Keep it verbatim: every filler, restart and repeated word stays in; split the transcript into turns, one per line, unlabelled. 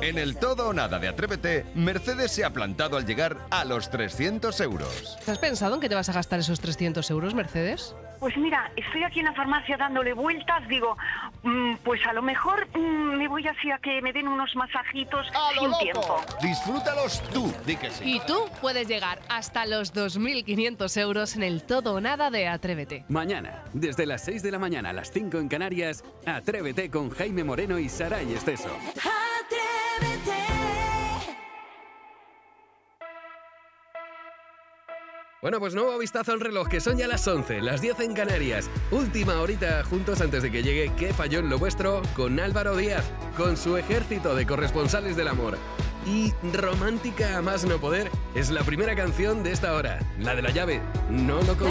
En el todo o nada de Atrévete, Mercedes se ha plantado al llegar a los trescientos euros.
¿Has pensado en qué te vas a gastar esos trescientos euros, Mercedes?
Pues mira, estoy aquí en la farmacia dándole vueltas, digo, mmm, pues a lo mejor mmm, me voy así a que me den unos masajitos
¡A lo
sin
loco!
tiempo.
Disfrútalos tú, di que sí.
Y tú puedes llegar hasta los dos mil quinientos euros en el todo o nada de Atrévete.
Mañana, desde las seis de la mañana a las cinco en Canarias, Atrévete con Jaime Moreno y Saray Esteso.
Atrévete.
Bueno, pues nuevo vistazo al reloj, que son ya las once, las diez en Canarias. Última horita juntos antes de que llegue ¿Qué falló en lo vuestro? Con Álvaro Díaz, con su ejército de corresponsales del amor. Y romántica a más no poder, es la primera canción de esta hora, la de la llave. No lo con...